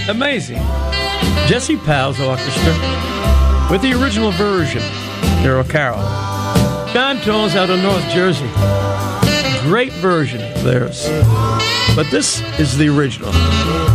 Amazing. Jesse Powell's orchestra with the original version, Carol Carroll. John Tones out of North Jersey. Great version of theirs. But this is the original.